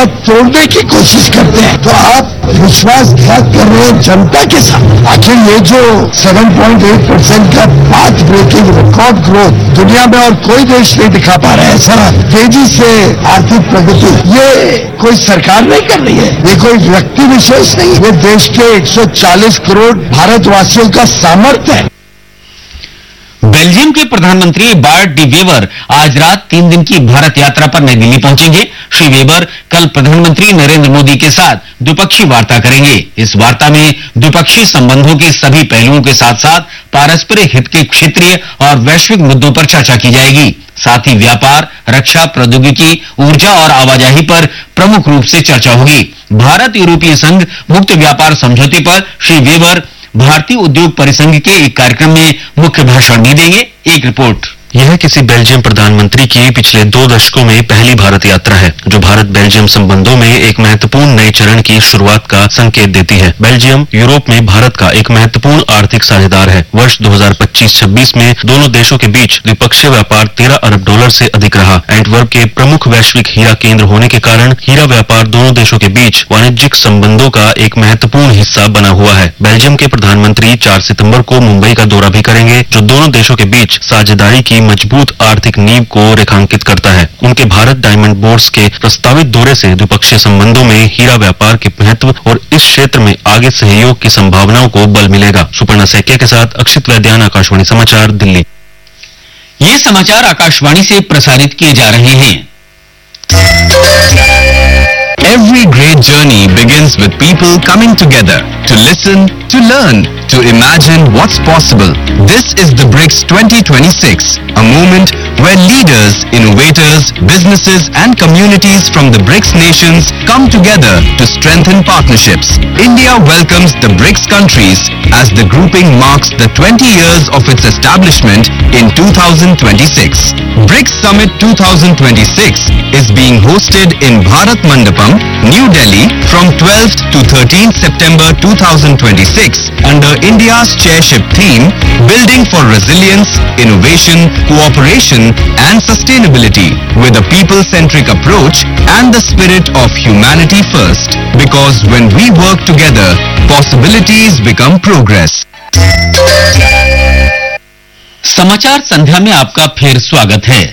वादा तोड़ने की कोशिश करते हैं तो आप विश्वासघात कर रहे हैं जनता के साथ। आखिर ये जो 7.8% का पाथ ब्रेकिंग रिकॉर्ड ग्रोथ दुनिया में और कोई देश नहीं दिखा पा रहा है, ऐसा तेजी से आर्थिक प्रगति, ये कोई सरकार नहीं कर रही है, ये कोई व्यक्ति विशेष नहीं, ये देश के 140 करोड़ भारतवासियों का सामर्थ्य है। बेल्जियम के प्रधानमंत्री बार्ट डी वेबर आज रात 3 दिन की भारत यात्रा पर नई दिल्ली पहुंचेंगे। श्री वेबर कल प्रधानमंत्री नरेंद्र मोदी के साथ द्विपक्षीय वार्ता करेंगे। इस वार्ता में द्विपक्षीय संबंधों के सभी पहलुओं के साथ साथ पारस्परिक हित के क्षेत्रीय और वैश्विक मुद्दों पर चर्चा की जाएगी। साथ ही व्यापार, रक्षा, प्रौद्योगिकी, ऊर्जा और आवाजाही पर प्रमुख रूप से चर्चा होगी। भारत यूरोपीय संघ मुक्त व्यापार समझौते पर श्री वेबर भारतीय उद्योग परिसंघ के एक कार्यक्रम में मुख्य भाषण भी देंगे। एक रिपोर्ट। यह किसी बेल्जियम प्रधानमंत्री की पिछले 2 दशकों में पहली भारत यात्रा है, जो भारत बेल्जियम संबंधों में एक महत्वपूर्ण नए चरण की शुरुआत का संकेत देती है। बेल्जियम यूरोप में भारत का एक महत्वपूर्ण आर्थिक साझेदार है। वर्ष 2025-26 में दोनों देशों के बीच द्विपक्षीय व्यापार $13 अरब से अधिक रहा। एंटवर्प के प्रमुख वैश्विक हीरा केंद्र होने के कारण हीरा व्यापार दोनों देशों के बीच वाणिज्यिक संबंधों का एक महत्वपूर्ण हिस्सा बना हुआ है। बेल्जियम के प्रधानमंत्री 4 सितंबर को मुंबई का दौरा भी करेंगे, जो दोनों देशों के बीच साझेदारी की मजबूत आर्थिक नींव को रेखांकित करता है। उनके भारत डायमंड बोर्ड्स के प्रस्तावित दौरे से द्विपक्षीय संबंधों में हीरा व्यापार के महत्व और इस क्षेत्र में आगे सहयोग की संभावनाओं को बल मिलेगा। सुपर्णा सैकिया के साथ अक्षित वैद्यान, आकाशवाणी समाचार, दिल्ली। ये समाचार आकाशवाणी से प्रसारित किए जा रहे हैं। Every great journey begins with people coming together to listen, to learn, to imagine what's possible. This is the BRICS 2026, a moment where leaders, innovators, businesses and communities from the BRICS nations come together to strengthen partnerships. India welcomes the BRICS countries as the grouping marks the 20 years of its establishment in 2026. BRICS Summit 2026 is being hosted in Bharat Mandapam, New Delhi from 12th to 13th September 2026 under India's chairship theme Building for Resilience, Innovation, Cooperation and Sustainability with a people-centric approach and the spirit of humanity first. Because when we work together, possibilities become progress. समाचार संध्या में आपका फिर स्वागत है।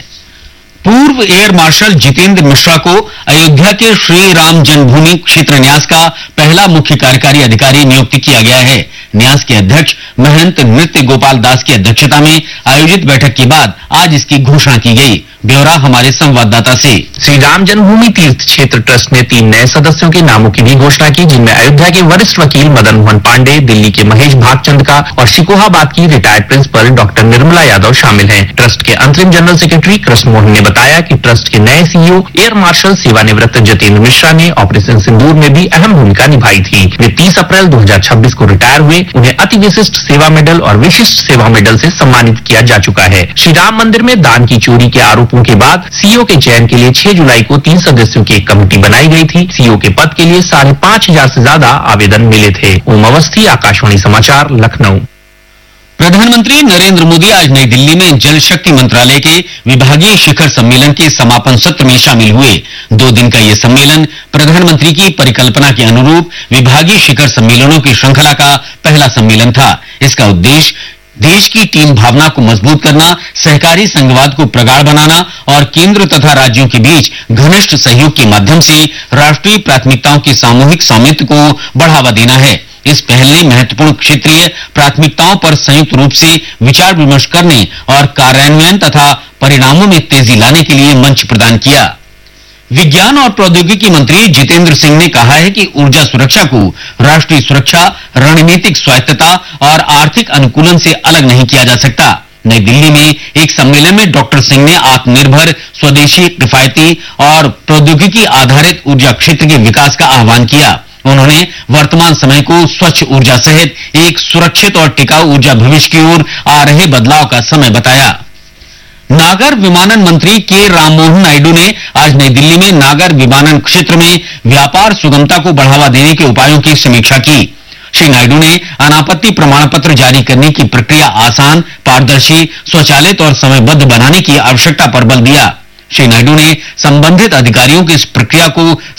पूर्व air marshal Jitendra Mishra को अयोध्या के श्री राम जन्मभूमि क्षेत्र न्यास का पहला मुख्य कार्यकारी अधिकारी नियुक्त किया गया है। न्यास के अध्यक्ष महंत नृत्य गोपाल दास की अध्यक्षता में आयोजित बैठक के बाद आज इसकी घोषणा की गई। ब्यौरा हमारे संवाददाता से। श्री राम जन्मभूमि तीर्थ क्षेत्र ट्रस्ट ने 3 नए सदस्यों के नामों की भी घोषणा की, जिनमें अयोध्या के वरिष्ठ वकील मदन मोहन पांडे, दिल्ली के महेश भागचंद का और शिकोहाबाद की retired principal doctor Nirmala Yadav शामिल हैं। ट्रस्ट के अंतरिम जनरल सेक्रेटरी कृष्ण मोहन ने बताया कि ट्रस्ट के नए सीईओ एयर मार्शल सेवानिवृत्त जितेंद्र मिश्रा ने ऑपरेशन सिंदूर में भी अहम भूमिका निभाई थी। वे 30 अप्रैल 2026 को रिटायर हुए। उन्हें अति विशिष्ट सेवा मेडल और विशिष्ट सेवा मेडल से सम्मानित किया जा चुका है। श्री राम मंदिर में दान की चोरी के आरोपों के बाद सीईओ के चयन के लिए 6 जुलाई को 3 सदस्यों की एक कमेटी बनाई गई थी। सीईओ के पद के लिए 5,500 से ज्यादा आवेदन मिले थे। ओम अवस्थी, आकाशवाणी समाचार, लखनऊ। प्रधानमंत्री नरेंद्र मोदी आज नई दिल्ली में जल शक्ति मंत्रालय के विभागीय शिखर सम्मेलन के समापन सत्र में शामिल हुए। 2 दिन का यह सम्मेलन प्रधानमंत्री की परिकल्पना के अनुरूप विभागीय शिखर सम्मेलनों की श्रृंखला का पहला सम्मेलन था। इसका उद्देश्य देश की टीम भावना को मजबूत करना, सहकारी संघवाद को प्रगाढ़ बनाना और केंद्र तथा राज्यों के बीच घनिष्ठ सहयोग के माध्यम से राष्ट्रीय प्राथमिकताओं के सामूहिक स्वामित्व को बढ़ावा देना है। इस पहल ने महत्वपूर्ण क्षेत्रीय प्राथमिकताओं पर संयुक्त रूप से विचार विमर्श करने और कार्यान्वयन तथा परिणामों में तेजी लाने के लिए मंच प्रदान किया। विज्ञान और प्रौद्योगिकी मंत्री जितेंद्र सिंह ने कहा है कि ऊर्जा सुरक्षा को राष्ट्रीय सुरक्षा, रणनीतिक स्वायत्तता और आर्थिक अनुकूलन से अलग नहीं किया जा सकता। नई दिल्ली में एक सम्मेलन में डॉक्टर सिंह ने आत्मनिर्भर, स्वदेशी, किफायती और प्रौद्योगिकी आधारित ऊर्जा क्षेत्र के विकास का आह्वान किया। उन्होंने वर्तमान समय को स्वच्छ ऊर्जा सहित एक सुरक्षित और टिकाऊ ऊर्जा भविष्य की ओर आ रहे बदलाव का समय बताया। नागर विमानन मंत्री के राममोहन नायडू ने आज नई दिल्ली में नागर विमानन क्षेत्र में व्यापार सुगमता को बढ़ावा देने के उपायों की समीक्षा की। श्री नायडू ने अनापत्ति प्रमाण पत्र जारी करने की प्रक्रिया आसान, पारदर्शी, स्वचालित और समयबद्ध बनाने की आवश्यकता पर बल दिया। श्री नायडू ने संबंधित अधिकारियों की इस प्रक्रिया को